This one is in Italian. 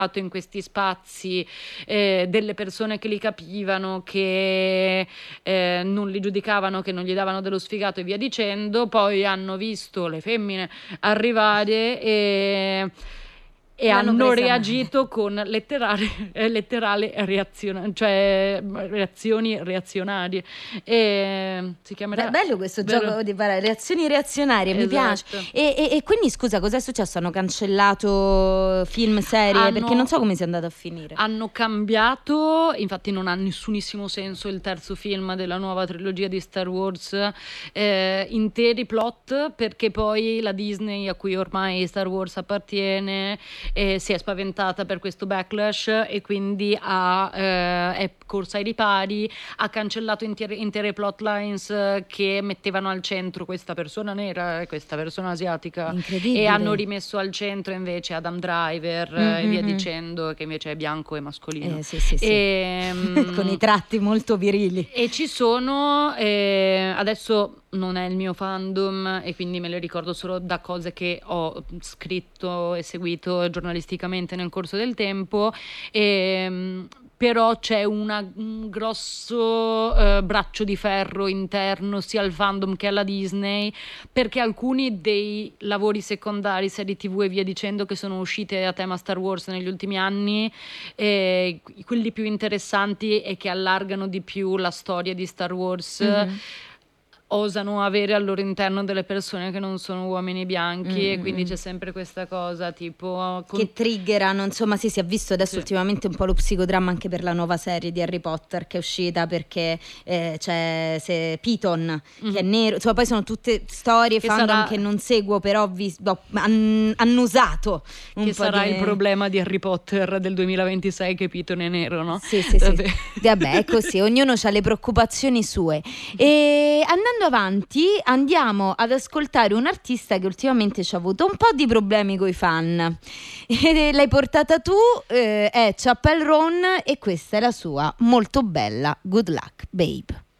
in questi spazi delle persone che li capivano, che non li giudicavano, che non gli davano dello sfigato e via dicendo. Poi hanno visto le femmine arrivare e L'hanno hanno presa reagito con letterale cioè reazioni reazionarie. E si chiamerà bello questo vero? gioco di parole, reazioni reazionarie, mi piace. Esatto. E quindi scusa, cos'è successo? Hanno cancellato film, serie? Perché non so come sia andato a finire. Hanno cambiato, infatti non ha nessunissimo senso il terzo film della nuova trilogia di Star Wars, interi plot, perché poi la Disney, a cui ormai Star Wars appartiene, si è spaventata per questo backlash e quindi è corsa ai ripari, ha cancellato intere plotlines che mettevano al centro questa persona nera e questa persona asiatica, Incredibile. e hanno rimesso al centro invece Adam Driver e via dicendo, che invece è bianco e mascolino. Sì. Con i tratti molto virili. E ci sono, adesso non è il mio fandom e quindi me le ricordo solo da cose che ho scritto e seguito giornalisticamente nel corso del tempo, però c'è un grosso braccio di ferro interno sia al fandom che alla Disney, perché alcuni dei lavori secondari, serie TV e via dicendo, che sono uscite a tema Star Wars negli ultimi anni, quelli più interessanti e che allargano di più la storia di Star Wars, osano avere al loro interno delle persone che non sono uomini bianchi, e quindi c'è sempre questa cosa tipo che triggerano, insomma. Sì, si è visto adesso ultimamente un po' lo psicodramma anche per la nuova serie di Harry Potter che è uscita, perché c'è Piton che è nero, insomma. Poi sono tutte storie che fandom che non seguo, però hanno usato un che po' sarà il problema di Harry Potter del 2026, che Piton è nero, no? Sì. Vabbè, è così, ognuno ha le preoccupazioni sue. E andando avanti, andiamo ad ascoltare un artista che ultimamente ci ha avuto un po' di problemi coi fan. E l'hai portata tu, è Chappell Roan, e questa è la sua molto bella Good Luck Babe.